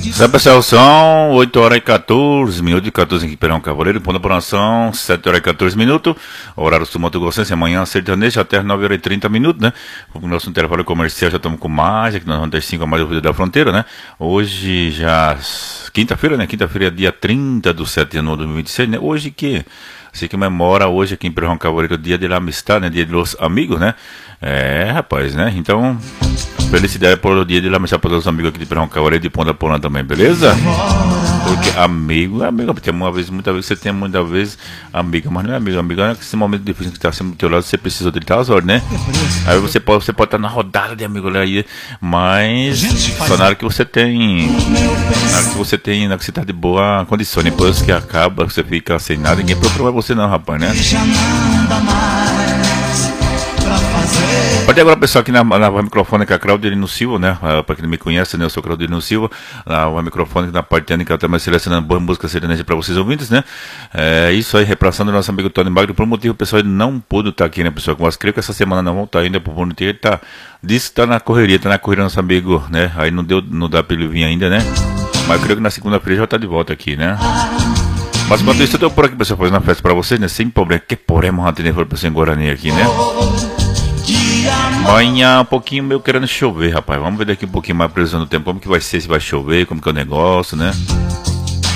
Olá pessoal, são 8 horas e 14 minutos, 14 aqui em Perão Cavaleiro, ponto da programação, 7 horas e 14 minutos, horário do Mato Grossense, amanhã sertanejo até 9 horas e 30 minutos, né? O nosso intervalo comercial já estamos com mais, aqui nós vamos ter 5 a mais do Rio da Fronteira, né? Hoje já, quinta-feira, né? Quinta-feira é dia 30 de 7 de janeiro de 2026, né? Hoje que se comemora hoje aqui em Perão Cavaleiro o Dia da Amistade, né? Dia dos Amigos, né? É, rapaz, né? Então, felicidade por o Dia da Amistade para os amigos aqui de Perão Cavaleiro e de Ponta Porã também, beleza? Porque amigo, tem uma vez, muitas vezes você tem muitas vezes amiga, mas não é amigo, amiga é que esse momento difícil que está sempre do teu lado, você precisa dele, tá às horas, né? Aí você pode estar na rodada de amigo aí, mas só na hora que você tem, na hora que você tem, na hora que você tá de boa condição, depois que acaba, você fica sem nada, ninguém procura você não, rapaz, né? Pode agora pessoal aqui na microfone com a Claudilino Silva, né? Para quem não me conhece, né? Eu sou Claudilino Silva. O microfone na parte técnica eu também selecionando boa música sertaneja para vocês ouvintes, né? É isso aí, repraçando o nosso amigo Tony Magno. Por um motivo, o pessoal ele não pôde estar aqui, né, pessoal? Mas creio que essa semana não vão estar ainda, por motivo ele tá. Disse que tá na correria nosso amigo, né? Aí não dá para ele vir ainda, né? Mas eu creio que na segunda-feira já tá de volta aqui, né? Mas enquanto isso, eu tô por aqui, pessoal, fazendo uma festa para vocês, né? Sem problema. Que porém, uma antena para pessoa em Guarani aqui, né? Amanhã um pouquinho meio querendo chover, rapaz. Vamos ver daqui um pouquinho mais a previsão do tempo, como que vai ser, se vai chover, como que é o negócio, né?